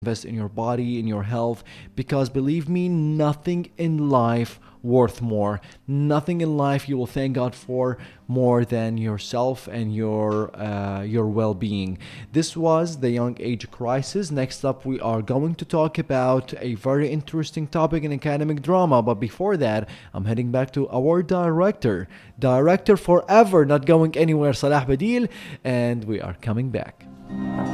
invest in your body, in your health, because believe me, nothing in life worth more. Nothing in life you will thank God for more than yourself and your well-being. This was the young age crisis. Next up, we are going to talk about a very interesting topic in academic drama. But before that, I'm heading back to our director forever, not going anywhere, Salah Badil, and we are coming back.